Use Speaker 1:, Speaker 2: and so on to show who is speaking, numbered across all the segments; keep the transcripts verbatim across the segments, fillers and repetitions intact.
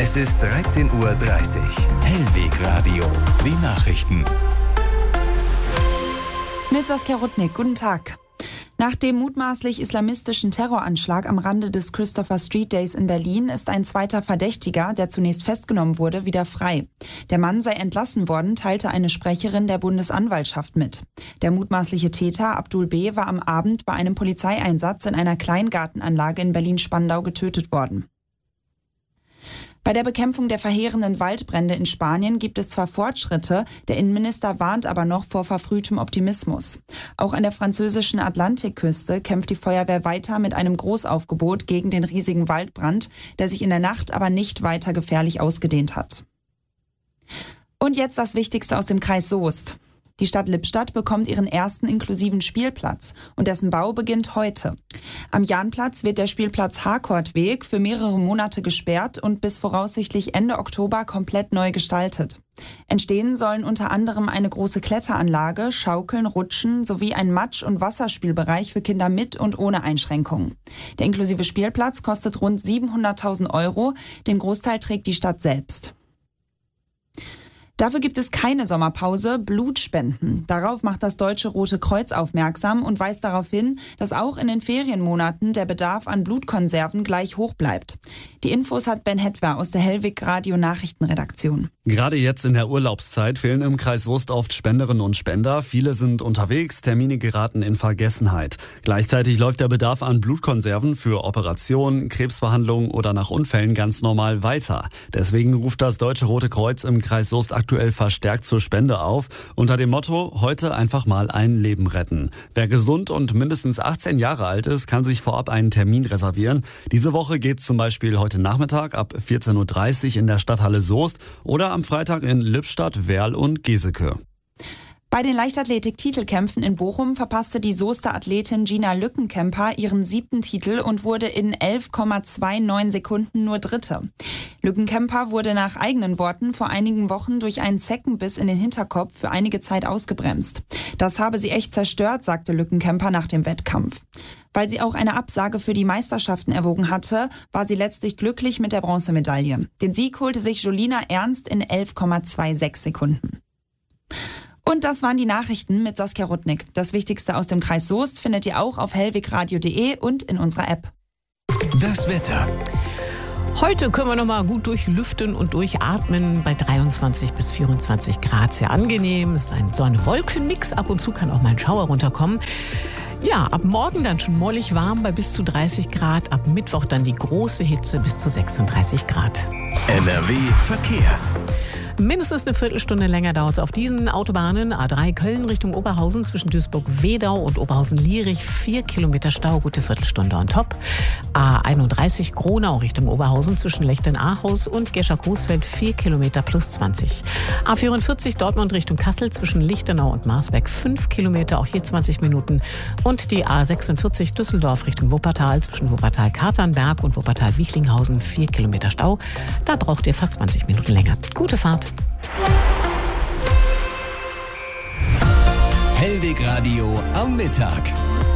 Speaker 1: Es ist dreizehn Uhr dreißig. Hellweg Radio. Die Nachrichten.
Speaker 2: Mit Saskia Rudnick. Guten Tag. Nach dem mutmaßlich islamistischen Terroranschlag am Rande des Christopher Street Days in Berlin ist ein zweiter Verdächtiger, der zunächst festgenommen wurde, wieder frei. Der Mann sei entlassen worden, teilte eine Sprecherin der Bundesanwaltschaft mit. Der mutmaßliche Täter, Abdul B., war am Abend bei einem Polizeieinsatz in einer Kleingartenanlage in Berlin-Spandau getötet worden. Bei der Bekämpfung der verheerenden Waldbrände in Spanien gibt es zwar Fortschritte, der Innenminister warnt aber noch vor verfrühtem Optimismus. Auch an der französischen Atlantikküste kämpft die Feuerwehr weiter mit einem Großaufgebot gegen den riesigen Waldbrand, der sich in der Nacht aber nicht weiter gefährlich ausgedehnt hat. Und jetzt das Wichtigste aus dem Kreis Soest. Die Stadt Lippstadt bekommt ihren ersten inklusiven Spielplatz und dessen Bau beginnt heute. Am Jahnplatz wird der Spielplatz Harkortweg für mehrere Monate gesperrt und bis voraussichtlich Ende Oktober komplett neu gestaltet. Entstehen sollen unter anderem eine große Kletteranlage, Schaukeln, Rutschen sowie ein Matsch- und Wasserspielbereich für Kinder mit und ohne Einschränkungen. Der inklusive Spielplatz kostet rund siebenhunderttausend Euro, den Großteil trägt die Stadt selbst. Dafür gibt es keine Sommerpause, Blutspenden. Darauf macht das Deutsche Rote Kreuz aufmerksam und weist darauf hin, dass auch in den Ferienmonaten der Bedarf an Blutkonserven gleich hoch bleibt. Die Infos hat Ben Hetwer aus der Hellweg Radio Nachrichtenredaktion.
Speaker 3: Gerade jetzt in der Urlaubszeit fehlen im Kreis Soest oft Spenderinnen und Spender. Viele sind unterwegs, Termine geraten in Vergessenheit. Gleichzeitig läuft der Bedarf an Blutkonserven für Operationen, Krebsbehandlungen oder nach Unfällen ganz normal weiter. Deswegen ruft das Deutsche Rote Kreuz im Kreis Soest aktuell verstärkt zur Spende auf, unter dem Motto, heute einfach mal ein Leben retten. Wer gesund und mindestens achtzehn Jahre alt ist, kann sich vorab einen Termin reservieren. Diese Woche geht's zum Beispiel heute Nachmittag ab vierzehn Uhr dreißig in der Stadthalle Soest oder am Freitag in Lippstadt, Werl und Geseke.
Speaker 2: Bei den Leichtathletik-Titelkämpfen in Bochum verpasste die Soester Athletin Gina Lückenkämper ihren siebten Titel und wurde in elf Komma neunundzwanzig Sekunden nur Dritte. Lückenkämper wurde nach eigenen Worten vor einigen Wochen durch einen Zeckenbiss in den Hinterkopf für einige Zeit ausgebremst. Das habe sie echt zerstört, sagte Lückenkämper nach dem Wettkampf. Weil sie auch eine Absage für die Meisterschaften erwogen hatte, war sie letztlich glücklich mit der Bronzemedaille. Den Sieg holte sich Jolina Ernst in elf Komma sechsundzwanzig Sekunden. Und das waren die Nachrichten mit Saskia Rudnick. Das Wichtigste aus dem Kreis Soest findet ihr auch auf hellwegradio punkt de und in unserer App.
Speaker 1: Das Wetter.
Speaker 4: Heute können wir noch mal gut durchlüften und durchatmen bei dreiundzwanzig bis vierundzwanzig Grad. Sehr angenehm. Es ist ein Sonne-Wolken-Mix. Ab und zu kann auch mal ein Schauer runterkommen. Ja, ab morgen dann schon mollig warm bei bis zu dreißig Grad. Ab Mittwoch dann die große Hitze bis zu sechsunddreißig Grad.
Speaker 1: N R W Verkehr.
Speaker 4: Mindestens eine Viertelstunde länger dauert es auf diesen Autobahnen. A drei Köln Richtung Oberhausen zwischen Duisburg-Wedau und Oberhausen-Lierich. Vier Kilometer Stau, gute Viertelstunde on top. A einunddreißig Gronau Richtung Oberhausen zwischen Lechtern-Ahaus und Gescher-Coesfeld. Vier Kilometer plus zwanzig. A vierundvierzig Dortmund Richtung Kassel zwischen Lichtenau und Marsberg. Fünf Kilometer, auch hier zwanzig Minuten. Und die A sechsundvierzig Düsseldorf Richtung Wuppertal zwischen Wuppertal-Katernberg und Wuppertal-Wichlinghausen. Vier Kilometer Stau. Da braucht ihr fast zwanzig Minuten länger. Gute Fahrt.
Speaker 1: Hellweg Radio am Mittag.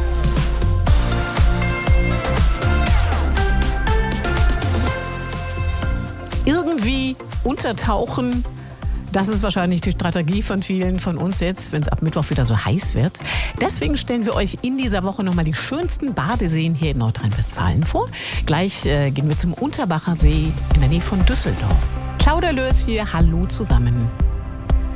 Speaker 4: Irgendwie untertauchen. Das ist wahrscheinlich die Strategie von vielen von uns jetzt, wenn es ab Mittwoch wieder so heiß wird. Deswegen stellen wir euch in dieser Woche nochmal die schönsten Badeseen hier in Nordrhein-Westfalen vor. Gleich äh, gehen wir zum Unterbacher See in der Nähe von Düsseldorf. Claudia Lös hier, hallo zusammen.